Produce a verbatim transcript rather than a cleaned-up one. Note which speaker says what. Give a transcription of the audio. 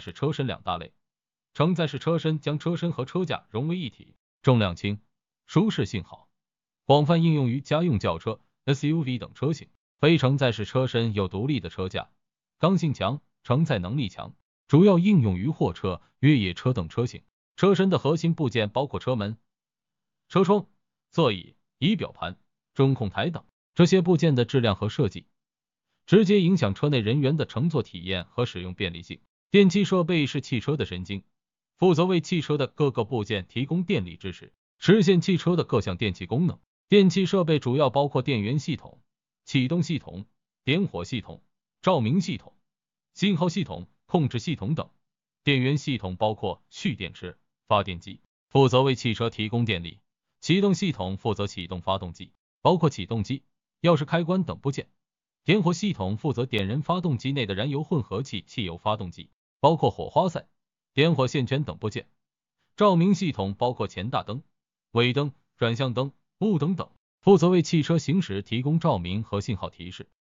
Speaker 1: 驶车身两大类。承载式车身将车身和车架融为一体，重量轻，舒适性好，广泛应用于家用轿车、S U V 等车型。非承载式车身有独立的车架，刚性强，承载能力强，主要应用于货车、越野车等车型。车身的核心部件包括车门、车窗、座椅、仪表盘、中控台等，这些部件的质量和设计直接影响车内人员的乘坐体验和使用便利性。电气设备是汽车的神经，负责为汽车的各个部件提供电力支持，实现汽车的各项电气功能。电气设备主要包括电源系统、启动系统、点火系统、照明系统、信号系统、控制系统等。电源系统包括蓄电池、发电机，负责为汽车提供电力；启动系统负责启动发动机，包括启动机、钥匙开关等部件；点火系统负责点燃发动机内的燃油混合气汽油发动机，包括火花塞、点火线圈等部件；照明系统包括前大灯、尾灯、转向灯、雾灯等，负责为汽车行驶提供照明和信号提示。